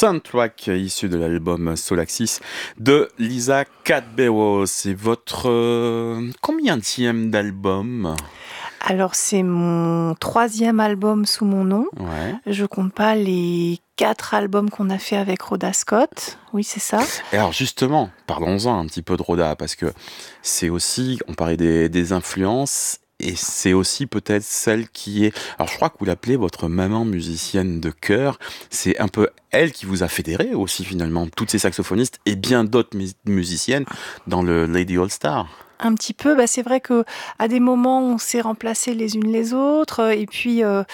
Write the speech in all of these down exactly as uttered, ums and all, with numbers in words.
Soundtrack issu de l'album Solaxis de Lisa Cadberos. C'est votre euh, combienième d'album? Alors, c'est mon troisième album sous mon nom. Ouais. Je compte pas les quatre albums qu'on a fait avec Rhoda Scott. Oui, c'est ça. Et alors justement, parlons-en un petit peu de Rhoda, parce que c'est aussi, on parlait des, des influences, et c'est aussi peut-être celle qui est... Alors je crois que vous l'appelez votre maman musicienne de cœur. C'est un peu elle qui vous a fédéré aussi finalement, toutes ces saxophonistes et bien d'autres mu- musiciennes dans le Lady All Star. Un petit peu, bah c'est vrai que à des moments on s'est remplacés les unes les autres, et puis euh,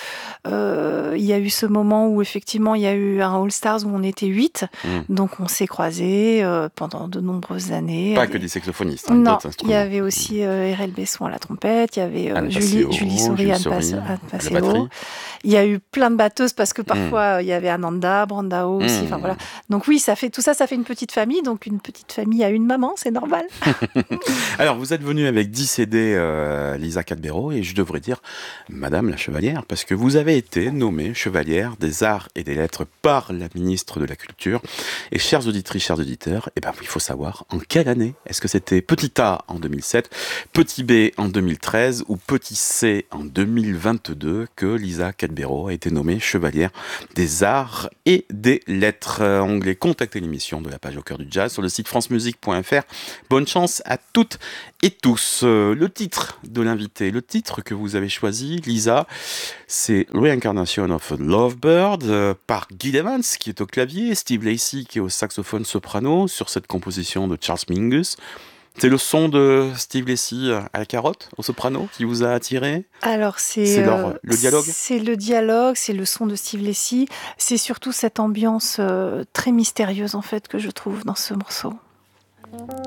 euh, il y a eu ce moment où effectivement il y a eu un All Stars où on était huit, Mm. donc on s'est croisés euh, pendant de nombreuses années. Pas Avec... que des saxophonistes, hein, Non, d'autres il instruments. y avait aussi euh, R L Besson à la trompette, il y avait euh, Anne Julie, Passeo, Julie Sori, Jules Anne, Sori, Passe- Anne à la Passeo. batterie. Il y a eu plein de batteuses parce que Mm. parfois euh, il y avait Ananda, Brandao aussi. Enfin Mm. voilà. Donc oui, ça fait tout ça, ça fait une petite famille. Donc une petite famille a une maman, c'est normal. Alors, vous êtes venue avec dix C D, euh, Lisa Cadberos, et je devrais dire Madame la Chevalière, parce que vous avez été nommée Chevalière des Arts et des Lettres par la ministre de la Culture. Et chères auditrices, chers auditeurs, eh ben, il faut savoir en quelle année. Est-ce que c'était petit A en deux mille sept, petit B en deux mille treize ou petit C en deux mille vingt-deux que Lisa Cadberos a été nommée Chevalière des Arts et des Lettres. Euh, onglet Contacter l'émission de la page Au Cœur du Jazz sur le site france musique point f r. Bonne chance à toutes et tous. Euh, le titre de l'invité, le titre que vous avez choisi, Lisa, c'est Reincarnation of a Lovebird euh, par Gil Evans qui est au clavier, Steve Lacy qui est au saxophone soprano sur cette composition de Charles Mingus. C'est le son de Steve Lacy à la carotte, au soprano, qui vous a attiré? Alors c'est, C'est leur- euh, le dialogue c'est le dialogue, c'est le son de Steve Lacy, c'est surtout cette ambiance euh, très mystérieuse en fait que je trouve dans ce morceau.